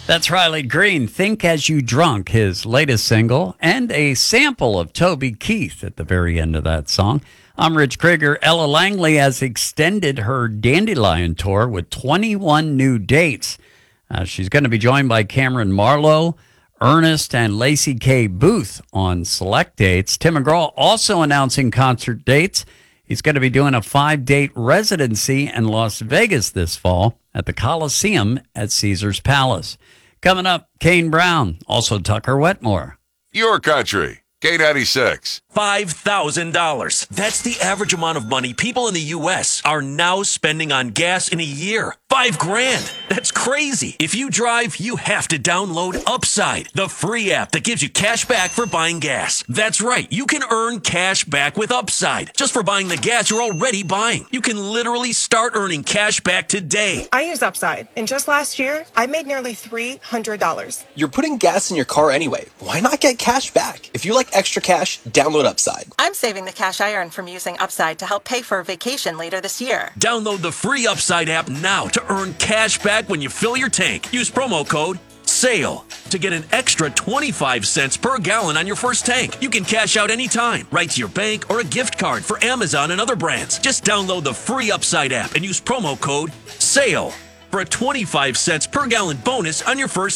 That's Riley Green, Think As You Drunk, his latest single, and a sample of Toby Keith at the very end of that song. I'm Rich Krieger. Ella Langley has extended her Dandelion tour with 21 new dates. She's going to be joined by Cameron Marlowe, Ernest, and Lacey K. Booth on select dates. Tim McGraw also announcing concert dates. He's going to be doing a 5-date residency in Las Vegas this fall at the Coliseum at Caesars Palace. Coming up, Kane Brown, also Tucker Wetmore. Your country, K96. $5,000. That's the average amount of money people in the U.S. are now spending on gas in a year. $5,000. That's crazy. If you drive, you have to download Upside, the free app that gives you cash back for buying gas. That's right. You can earn cash back with Upside just for buying the gas you're already buying. You can literally start earning cash back today. I use Upside, and just last year, I made nearly $300. You're putting gas in your car anyway. Why not get cash back? If you like extra cash, download Upside. I'm saving the cash I earn from using Upside to help pay for a vacation later this year. Download the free Upside app now to earn cash back when you fill your tank. Use promo code SALE to get an extra 25 cents per gallon on your first tank. You can cash out anytime, right to your bank or a gift card for Amazon and other brands. Just download the free Upside app and use promo code SALE for a 25 cents per gallon bonus on your first